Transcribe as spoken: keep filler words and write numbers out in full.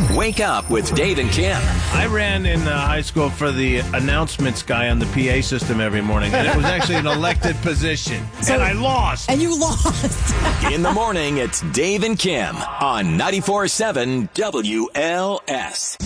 Wake up with Dave and Kim. I ran in uh, high school for the announcements guy on the P A system every morning, and it was actually an elected position. So, and I lost. And you lost. In the morning, it's Dave and Kim on ninety-four point seven W L S.